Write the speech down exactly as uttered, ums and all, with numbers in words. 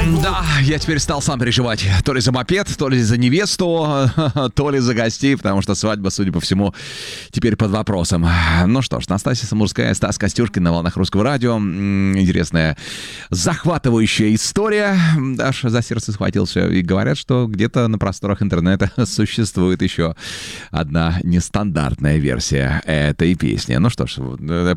Да, я теперь стал сам переживать. То ли за мопед, то ли за невесту, то ли за гостей, потому что свадьба, судя по всему, теперь под вопросом. Ну что ж, Настасья Самурская, Стас Костюшкин на волнах Русского радио. Интересная, захватывающая история. Аж за сердце схватился. И говорят, что где-то на просторах интернета существует еще одна нестандартная версия этой песни. Ну что ж,